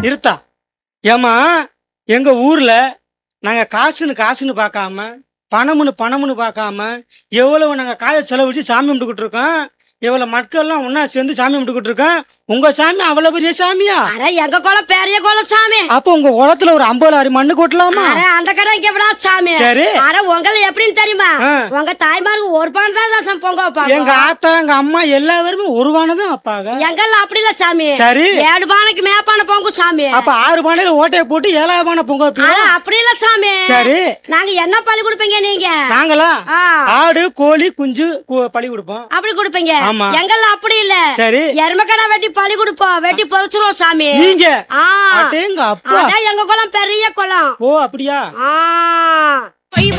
இருத்தா ஏமா எங்க ஊர்ல நாங்க காசுன்னு பார்க்காம பணம்னு பார்க்காம எவ்வளவு நாங்க காய செலவழிச்சு சாமி கும்பிட்டுக்கிட்டு இருக்கோம். இவ்வளவு மக்கள் எல்லாம் ஒன்னா சேர்ந்து சாமி கும்பிட்டுக்கிட்டு இருக்கோம். உங்க சாமி அவ்வளவு பெரிய சாமியா? எங்க குளம் பெரிய குளம் சாமி. அப்ப உங்க குளத்துல ஒரு 50 லாரி மண்ணு கொட்டலாமா? அந்த கடைக்கு எப்படா சாமி? சரி. உங்களை எப்படின்னு தெரியுமா? உங்க தாய்மாருக்கு ஒரு பானை தான் பொங்க வைப்பாங்க. எங்க ஆத்தா எங்க அம்மா எல்லாருமே ஒரு பானை தான் வைப்பாங்க. எங்கெல்லாம் அப்படி இல்ல சாமி. சரி. 7 பானைக்கு மேப்பான பொங்கும் சாமி. அப்ப 6 பானையில ஓட்டையை போட்டு 7ஆவது பானை பொங்க வைப்பீங்க. அப்படி இல்ல சாமி. சரி. நாங்க என்ன பழி கொடுப்பீங்க நீங்க? நாங்களா ஆடு கோழி குஞ்சு பழி கொடுப்போம். அப்படி கொடுப்பீங்க. எங்கெல்லாம் அப்படி இல்ல. சரி. எருமக்கடை வெட்டி பழி கொடுப்போம். வெட்டி புதைச்சிருவோம் சாமி. நீங்க எங்க அப்பா எங்க குளம் பெரிய குளம். ஓ அப்படியா?